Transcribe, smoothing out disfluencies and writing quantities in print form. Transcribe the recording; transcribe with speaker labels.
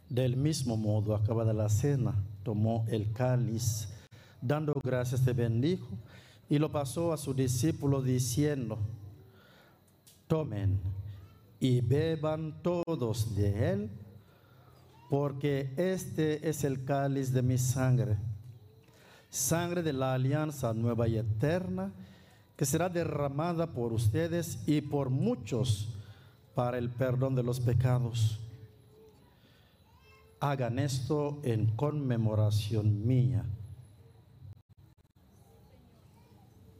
Speaker 1: Del mismo modo, acabada la cena, tomó el cáliz, dando gracias, te bendijo y lo pasó a sus discípulos diciendo: tomen y beban todos de él, porque este es el cáliz de mi sangre, sangre de la alianza nueva y eterna, que será derramada por ustedes y por muchos para el perdón de los pecados. Hagan esto en conmemoración mía.